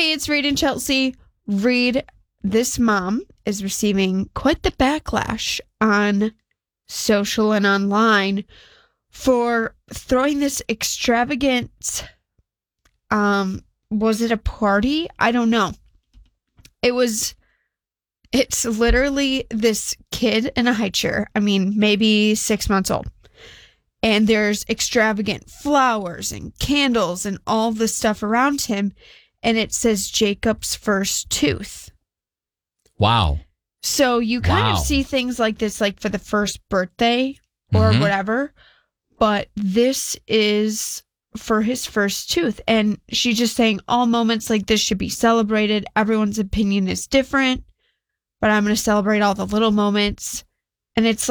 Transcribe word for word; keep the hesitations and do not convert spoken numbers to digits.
Hey, it's Reed and Chelsea. Reed, this mom is receiving quite the backlash on social and online for throwing this extravagant, um, was it a party? I don't know. It was, it's literally this kid in a high chair. I mean, maybe six months old. And there's extravagant flowers and candles and all this stuff around him. And it says Jacob's first tooth. Wow. So you kind wow. of see things like this, like for the first birthday or mm-hmm. whatever. But this is for his first tooth. And she's just saying all moments like this should be celebrated. Everyone's opinion is different. But I'm going to celebrate all the little moments. And it's